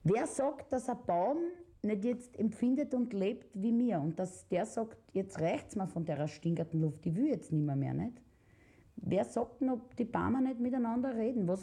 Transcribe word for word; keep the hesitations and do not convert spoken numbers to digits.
Wer sagt, dass ein Baum nicht jetzt empfindet und lebt wie mir und dass der sagt, jetzt reicht's mir von der stinkenden Luft, ich will jetzt nicht mehr, mehr nicht? Wer sagt denn, ob die Bäume nicht miteinander reden? Was